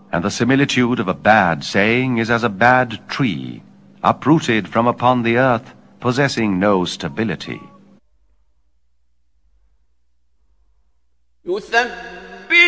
And the similitude of a bad saying is as a bad tree, uprooted from upon the earth, possessing no stability.